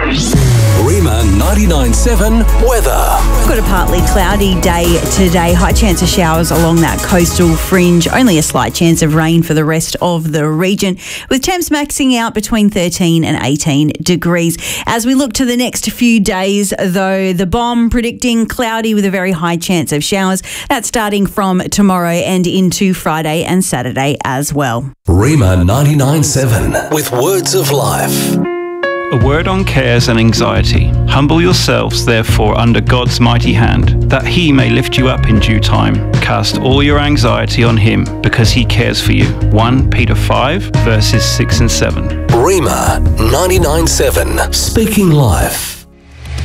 Rima 99.7 weather. Got a partly cloudy day today. High chance of showers along that coastal fringe. Only a slight chance of rain for the rest of the region, with temps maxing out between 13 and 18 degrees. As we look to the next few days, though, the BOM predicting cloudy with a very high chance of showers. That's starting from tomorrow and into Friday and Saturday as well. Rima 99.7 with words of life. A word on cares and anxiety. Humble yourselves, therefore, under God's mighty hand, that he may lift you up in due time. Cast all your anxiety on him, because he cares for you. 1 Peter 5, verses 6 and 7. Rima 99.7, speaking life.